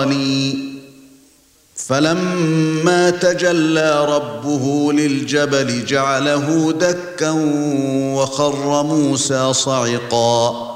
فَلَمَّا تَجَلَّى رَبُّهُ لِلْجَبَلِ جَعَلَهُ دَكًّا وَخَرَّ مُوسَى صَعِقًا